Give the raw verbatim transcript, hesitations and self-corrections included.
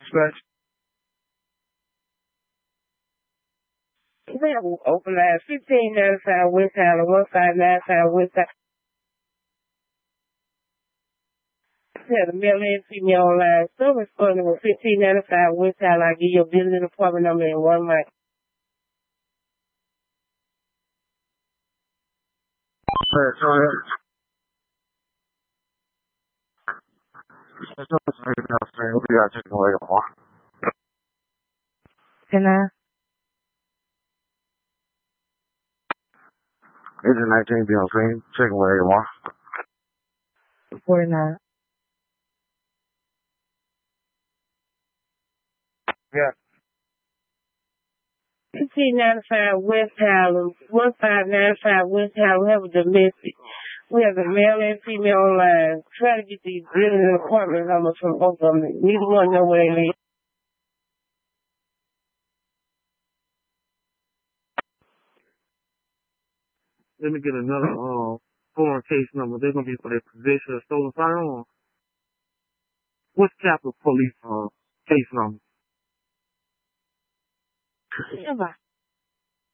dispatch. We have open line fifteen ninety-five West Island, one five nine five West Island. We have a male and female online. So responding with fifteen ninety-five West Island. I'll give you a building apartment number in one mic. Hey, go ahead. That's not the same house, man. We'll be out taking away tomorrow. Can I? Agent nineteen, be on scene. Taking away tomorrow. forty-nine. Yeah. fifteen ninety-five West Highland, one five nine five West Highland. We have a domestic. We have a male and female online. Try to get these building and apartment numbers from both of them. Neither one know where they live. Let me get another uh, foreign case number. They're going to be for their possession of stolen firearms. What's Capitol Police uh, case number? Yeah, bye.